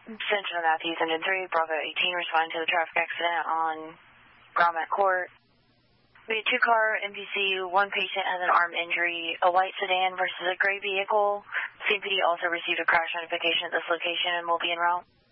Central Matthews, Engine 3, Bravo 18, responding to the traffic accident on Grommet Court. We had 2-car MPC, 1 patient has an arm injury, a white sedan versus a gray vehicle. CMPD also received a crash notification at this location and will be en route.